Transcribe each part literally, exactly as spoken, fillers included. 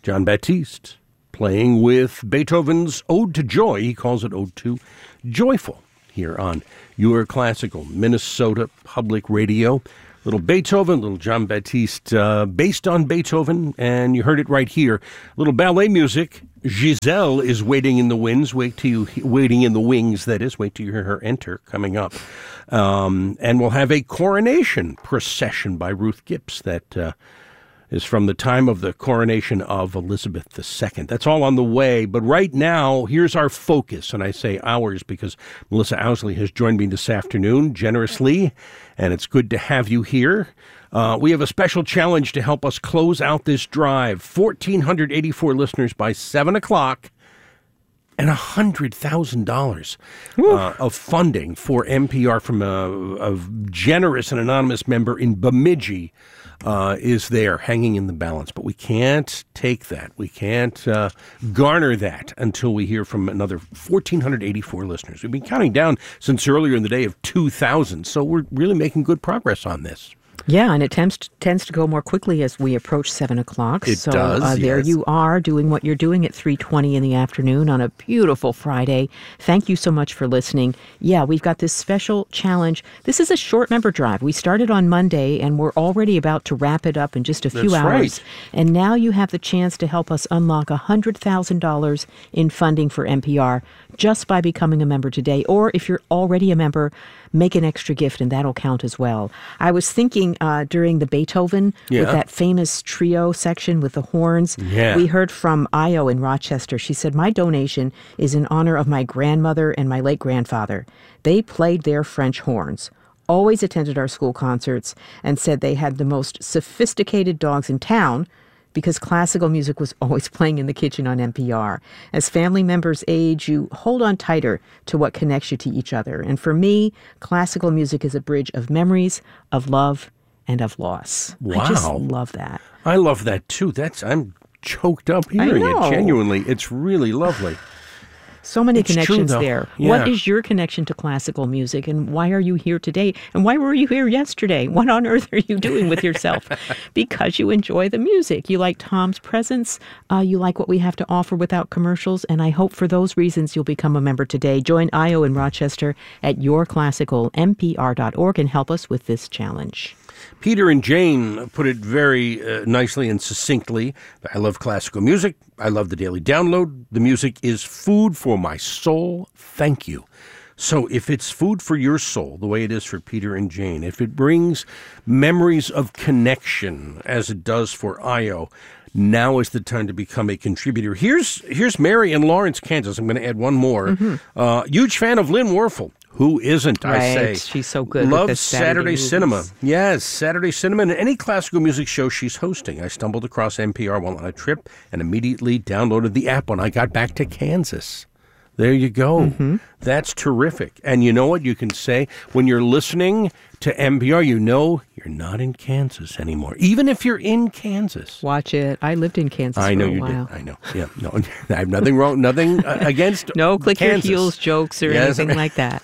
Jon Batiste playing with Beethoven's Ode to Joy. He calls it Ode to Joyful here on Your Classical Minnesota Public Radio. Little Beethoven, little Jon Batiste, uh, based on Beethoven, and you heard it right here. Little ballet music. Giselle is waiting in the winds. Wait till you, waiting in the wings, that is. Wait till you hear her enter coming up. Um, and we'll have a coronation procession by Ruth Gibbs that uh, is from the time of the coronation of Elizabeth the Second. That's all on the way. But right now, here's our focus. And I say ours because Melissa Owsley has joined me this afternoon generously. And it's good to have you here. Uh, we have a special challenge to help us close out this drive. one thousand four hundred eighty-four listeners by seven o'clock. And one hundred thousand dollars uh, of funding for N P R from a, a generous and anonymous member in Bemidji uh, is there hanging in the balance. But we can't take that. We can't uh, garner that until we hear from another one thousand four hundred eighty-four listeners. We've been counting down since earlier in the day of two thousand. So we're really making good progress on this. Yeah, and it tends to, tends to go more quickly as we approach seven o'clock. It so, does, uh, there yes. you are doing what you're doing at three twenty in the afternoon on a beautiful Friday. Thank you so much for listening. Yeah, we've got this special challenge. This is a short member drive. We started on Monday, and we're already about to wrap it up in just a few That's hours. Right. And now you have the chance to help us unlock one hundred thousand dollars in funding for N P R just by becoming a member today. Or if you're already a member, make an extra gift, and that'll count as well. I was thinking uh, during the Beethoven, yeah. with that famous trio section with the horns, yeah. we heard from Io in Rochester. She said, my donation is in honor of my grandmother and my late grandfather. They played their French horns, always attended our school concerts, and said they had the most sophisticated dogs in town because classical music was always playing in the kitchen on N P R. As family members age, you hold on tighter to what connects you to each other. And for me, classical music is a bridge of memories, of love, and of loss. Wow. I just love that. I love that, too. That's I'm choked up hearing it. Genuinely, it's really lovely. So many It's connections true, though. there. Yeah. What is your connection to classical music, and why are you here today? And why were you here yesterday? What on earth are you doing with yourself? Because you enjoy the music. You like Tom's presence. Uh, you like what we have to offer without commercials. And I hope for those reasons you'll become a member today. Join Io in Rochester at your classical n p r dot org and help us with this challenge. Peter and Jane put it very uh, nicely and succinctly. I love classical music. I love the Daily Download. The music is food for my soul. Thank you. So if it's food for your soul, the way it is for Peter and Jane, if it brings memories of connection as it does for Io, now is the time to become a contributor. Here's here's Mary in Lawrence, Kansas. I'm going to add one more. Mm-hmm. Uh, huge fan of Lynn Warfel. Who isn't, right. I say. She's so good. Loves with the Saturday, Saturday Cinema. movies. Yes, Saturday Cinema and any classical music show she's hosting. I stumbled across N P R while on a trip and immediately downloaded the app when I got back to Kansas. There you go. Mm-hmm. That's terrific. And you know what you can say? When you're listening to N P R, you know you're not in Kansas anymore. Even if you're in Kansas. Watch it. I lived in Kansas I know for a you while. did. I know. Yeah. No, I have nothing wrong, nothing uh, against No click Kansas. your heels jokes or Yes. anything like that.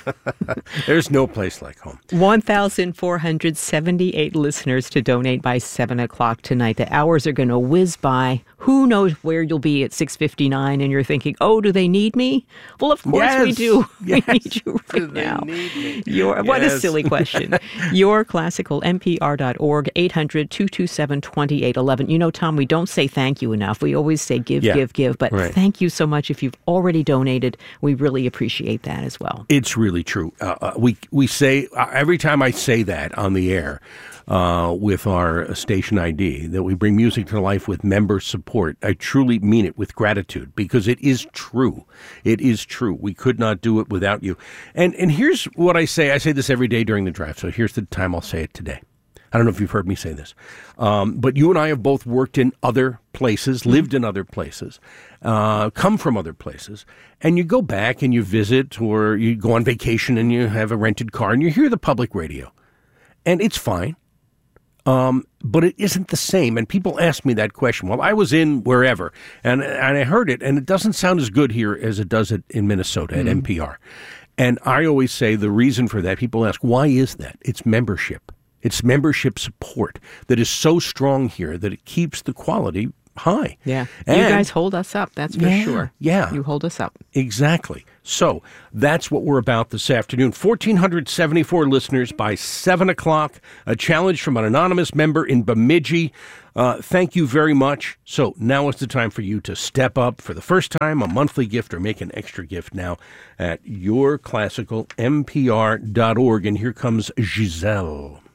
There's no place like home. one thousand four hundred seventy-eight listeners to donate by seven o'clock tonight. The hours are going to whiz by. Who knows where you'll be at six fifty-nine and you're thinking, oh, do they need me? Well, of course yes. we do. Yes. We need you right do they now. Need me? Your, yes. What a silly question. your classical n p r dot org, eight hundred, two two seven, two eight one one. You know, Tom, we don't say thank you enough. We always say give, yeah. give, give. But right. thank you so much if you've already donated. We really appreciate that as well. It's really true. Uh, uh, we we say, uh, every time I say that on the air uh, with our station I D, that we bring music to life with member support, I truly mean it with gratitude because it is true. It is true. We could not do it without you. And and here's what I say. I say this every day during the drive, so here's the time I'll say it today. I don't know if you've heard me say this, um, but you and I have both worked in other places, lived in other places, uh, come from other places, and you go back and you visit or you go on vacation and you have a rented car and you hear the public radio, and it's fine, um, but it isn't the same. And people ask me that question. Well, I was in wherever, and, and I heard it, and it doesn't sound as good here as it does at, in Minnesota at mm. N P R. And I always say the reason for that, people ask, why is that? It's membership. It's membership support that is so strong here that it keeps the quality high. Yeah. And you guys hold us up, that's for yeah, sure. Yeah. You hold us up. Exactly. So that's what we're about this afternoon. one thousand four hundred seventy-four listeners by seven o'clock. A challenge from an anonymous member in Bemidji. Uh, thank you very much. So now is the time for you to step up for the first time, a monthly gift, or make an extra gift now at your classical m p r dot org. And here comes Giselle.